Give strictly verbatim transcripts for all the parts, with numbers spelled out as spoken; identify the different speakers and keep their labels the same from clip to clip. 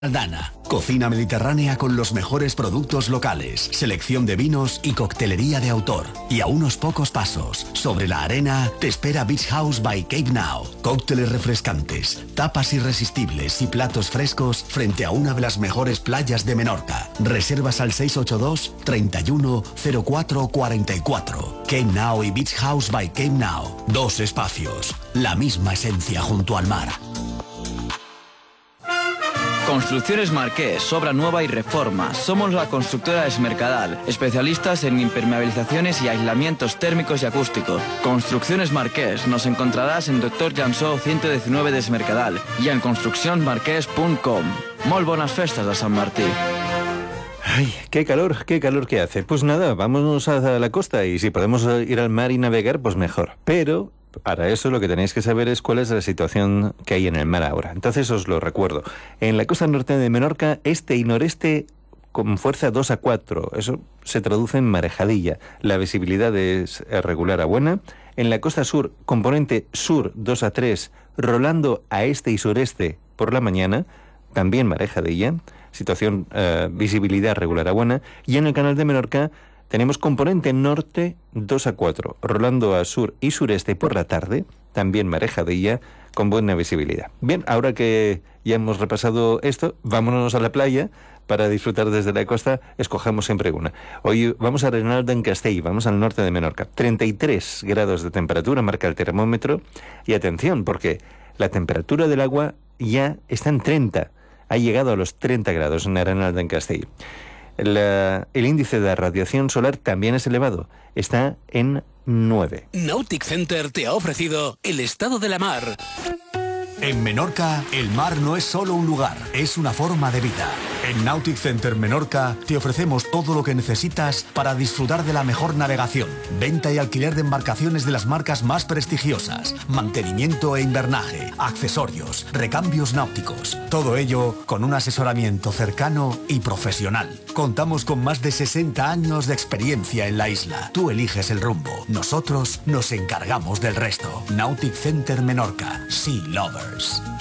Speaker 1: Aldana. Cocina mediterránea con los mejores productos locales, selección de vinos y coctelería de autor. Y a unos pocos pasos, sobre la arena, te espera Beach House by Cape Now. Cócteles refrescantes, tapas irresistibles y platos frescos frente a una de las mejores playas de Menorca. Reservas al seis ocho dos, treinta y uno, cero cuatro cuarenta y cuatro. Cape Now y Beach House by Cape Now. Dos espacios, la misma esencia junto al mar.
Speaker 2: Construcciones Marqués, obra nueva y reforma. Somos la constructora Esmercadal, especialistas en impermeabilizaciones y aislamientos térmicos y acústicos. Construcciones Marqués, nos encontrarás en Doctor Jansó ciento diecinueve de Esmercadal y en construcción marqués punto com. Molt bones festes a San Martí.
Speaker 3: Ay, qué calor, qué calor que hace. Pues nada, vámonos a la costa y si podemos ir al mar y navegar, pues mejor. Pero para eso lo que tenéis que saber es cuál es la situación que hay en el mar ahora. Entonces os lo recuerdo. En la costa norte de Menorca, este y noreste con fuerza dos a cuatro. Eso se traduce en marejadilla. La visibilidad es regular a buena. En la costa sur, componente sur dos a tres, rolando a este y sureste por la mañana, también marejadilla. Situación, eh, visibilidad regular a buena. Y en el canal de Menorca tenemos componente norte dos a cuatro, rolando a sur y sureste por la tarde, también marejadilla, con buena visibilidad. Bien, ahora que ya hemos repasado esto, vámonos a la playa para disfrutar desde la costa. Escojamos siempre una. Hoy vamos a Arenal d'en Castell, vamos al norte de Menorca. treinta y tres grados de temperatura marca el termómetro. Y atención, porque la temperatura del agua ya está en treinta. Ha llegado a los treinta grados en Arenal d'en Castell. La, el índice de radiación solar también es elevado, está en nueve.
Speaker 4: Nautic Center te ha ofrecido el estado de la mar.
Speaker 1: En Menorca, el mar no es solo un lugar, es una forma de vida. En Nautic Center Menorca te ofrecemos todo lo que necesitas para disfrutar de la mejor navegación, venta y alquiler de embarcaciones de las marcas más prestigiosas, mantenimiento e invernaje, accesorios, recambios náuticos. Todo ello con un asesoramiento cercano y profesional. Contamos con más de sesenta años de experiencia en la isla. Tú eliges el rumbo, nosotros nos encargamos del resto. Nautic Center Menorca, Sea Lovers.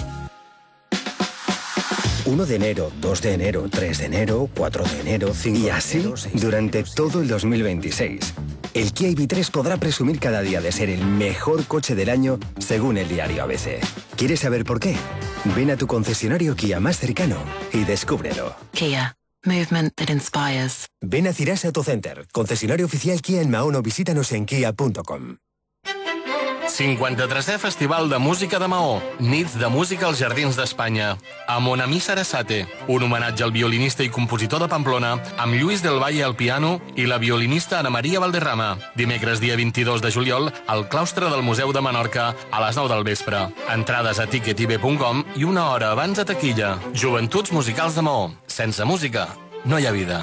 Speaker 5: uno de enero, dos de enero, tres de enero, cuatro de enero, cinco de enero... Y así durante todo el dos mil veintiséis. El Kia I V tres podrá presumir cada día de ser el mejor coche del año según el diario A B C. ¿Quieres saber por qué? Ven a tu concesionario Kia más cercano y descúbrelo.
Speaker 6: Kia. Movement that inspires.
Speaker 5: Ven a Cirasa Autocenter, concesionario oficial Kia en Mahón o visítanos en kia punto com.
Speaker 7: cinquanta-tresè Festival de Música de Maó. Nits de música als Jardins d'Espanya. A Mon Ami Sarasate, un homenatge al violinista i compositor de Pamplona, amb Lluís del Valle al piano i la violinista Ana Maria Valderrama. Dimecres dia vint-i-dos de juliol al claustre del Museu de Menorca a les nou del vespre. Entrades a ticket i be punt com i una hora abans a taquilla. Joventuts Musicals de Maó. Sense música no hi ha vida.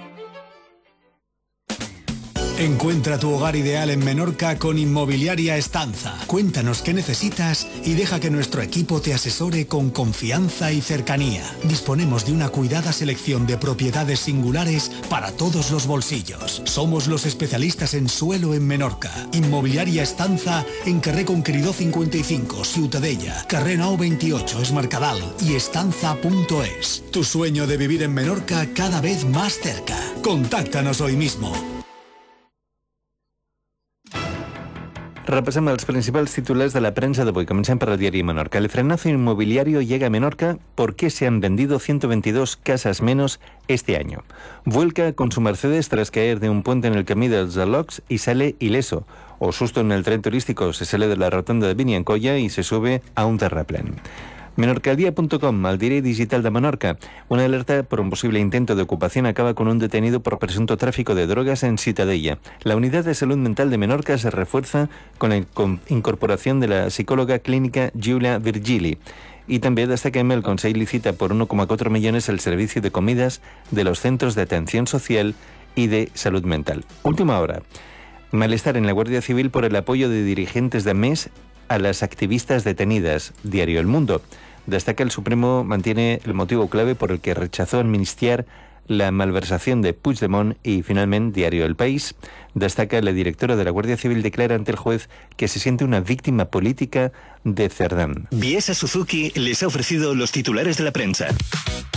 Speaker 1: Encuentra tu hogar ideal en Menorca con Inmobiliaria Estanza. Cuéntanos qué necesitas y deja que nuestro equipo te asesore con confianza y cercanía. Disponemos de una cuidada selección de propiedades singulares para todos los bolsillos. Somos los especialistas en suelo en Menorca. Inmobiliaria Estanza en Carrer Conqueridor cincuenta y cinco, Ciutadella, Carrer Nou veintiocho, Esmercadal y estanza punto es. Tu sueño de vivir en Menorca cada vez más cerca. Contáctanos hoy mismo.
Speaker 3: Repasemos los principales titulares de la prensa de hoy. Comencem per el diario Menorca. El frenazo inmobiliario llega a Menorca. ¿Por qué se han vendido ciento veintidós casas menos este año? Vuelca con su Mercedes tras caer de un puente en el camí dels Alocs y sale ileso. O susto en el tren turístico. Se sale de la rotonda de Biniancoya y se sube a un terraplén. Menorcadia punto com, el diario digital de Menorca. Una alerta por un posible intento de ocupación acaba con un detenido por presunto tráfico de drogas en Ciutadella. La unidad de salud mental de Menorca se refuerza con la incorporación de la psicóloga clínica Giulia Virgili. Y también destaquem el Consell licita por uno coma cuatro millones el servicio de comidas de los centros de atención social y de salud mental. Última hora. Malestar en la Guardia Civil por el apoyo de dirigentes de M E S a las activistas detenidas. Diario El Mundo. Destaca el Supremo mantiene el motivo clave por el que rechazó amnistiar la malversación de Puigdemont y finalmente Diario El País destaca la directora de la Guardia Civil declara ante el juez que se siente una víctima política de Cerdán.
Speaker 8: Biesa Suzuki les ha ofrecido los titulares de la prensa.